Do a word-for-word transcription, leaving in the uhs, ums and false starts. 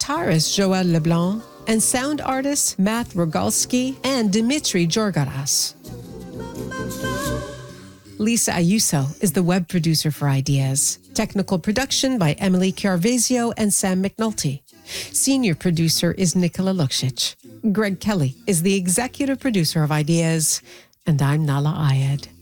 guitarist Joël Leblanc, and sound artists Matt Rogalski and Dimitri Georgaras. Lisa Ayuso is the web producer for Ideas. Technical production by Emily Chiarvesio and Sam McNulty. Senior producer is Nicola Luksic. Greg Kelly is the executive producer of Ideas, and I'm Nala Ayed.